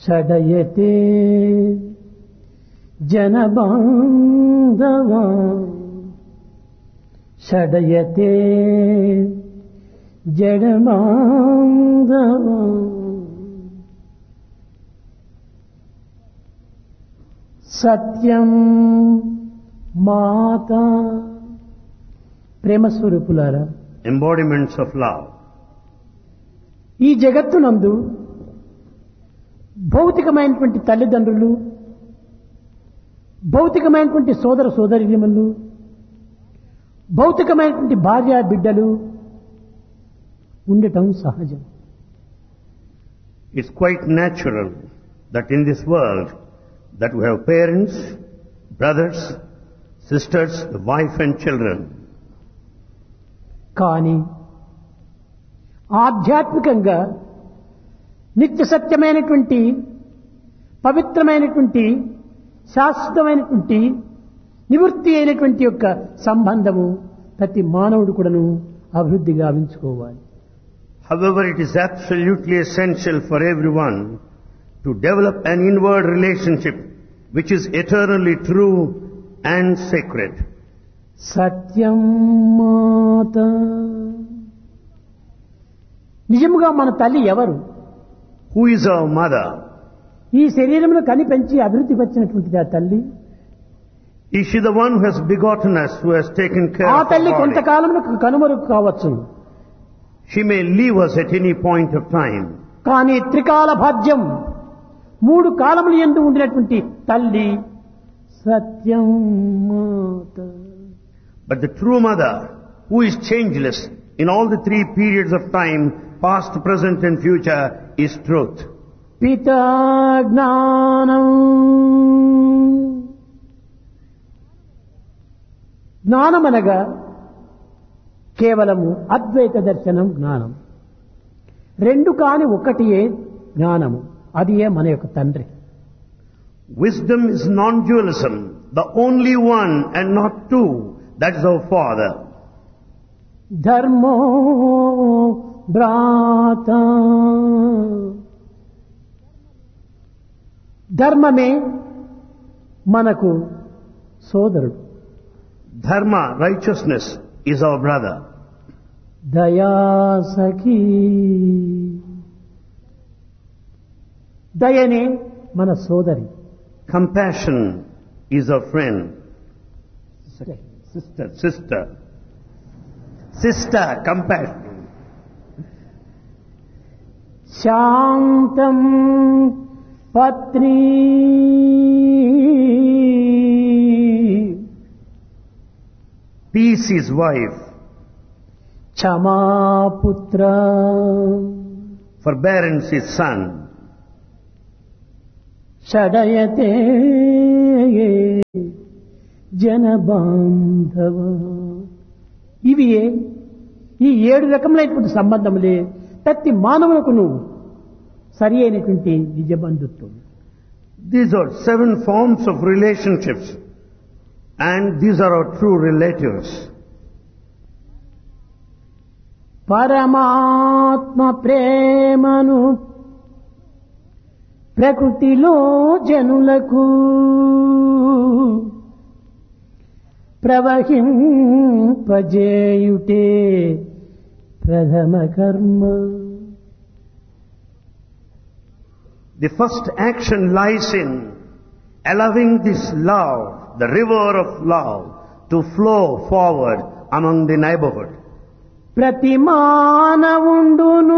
షడయతే జనబాంధవ షడయతే జడబాంధవ. సత్యం మాత ప్రేమ స్వరూపులారా, embodiments of love. ఈ జగత్తునందు భౌతికమైనటువంటి తల్లిదండ్రులు, భౌతికమైనటువంటి సోదర సోదరీమణులు, భౌతికమైనటువంటి భార్య బిడ్డలు ఉండటం సహజం. It's quite natural that in this world that we have parents, brothers, sisters, the wife and children. కానీ ఆధ్యాత్మికంగా నిత్య సత్యమైనటువంటి పవిత్రమైనటువంటి శాశ్వతమైనటువంటి నివృత్తి అయినటువంటి యొక్క సంబంధము ప్రతి మానవుడు కూడాను అభివృద్ధి గావించుకోవాలి. However, it is absolutely essential for everyone to develop an inward relationship which is eternally true and sacred. సత్యం మాత. నిజముగా మన తల్లి ఎవరు? Who is our mother? ఈ శరీరమును కని పెంచి అభివృద్ధి పరిచినటువంటిది ఆ తల్లి. Is she the one who has begotten us, who has taken care ఆ of our తల్లి body? కొంతకాలమును కనుమరుగు కావచ్చు, She may leave us at any point of time. కానీ త్రికాల భాజ్యం మూడు కాలములు యందు ఉండినటువంటి తల్లి సత్యం మాత. But the true mother, who is changeless in all the three periods of time, past, present and future, is truth. పితా జ్ఞానం. జ్ఞానమనగా కేవలము అద్వైత దర్శనం జ్ఞానం. రెండు కాని ఒకటియే జ్ఞానము, అది మన యొక్క తండ్రి. Wisdom is non-dualism, the only one and not two. That is our Father. ధర్మో భ్రాత. ధర్మమే మనకు సోదరుడు. Dharma, righteousness, is our brother. దయా సఖీ. దయనే మన సోదరి. Compassion is our friend. Sister, compassion. శాంతం పత్ని. Peace is wife. క్షమాపుత్ర. Forbearance is son. షడయతే జనబాంధవ. ఇవి ఈ 7 రకములైనటువంటి సంబంధములే ప్రతి మానవులకు సరి అయినటువంటి నిజ బంధుత్వం. These are 7 forms of relationships, and these are our true relatives. పరమాత్మ ప్రేమను ప్రకృతిలో జనులకు ప్రవహింపజేయుటే ప్రథమ కర్మ. The first action lies in allowing this love, the river of love, to flow forward among the neighborhood. ప్రతి మానవుండును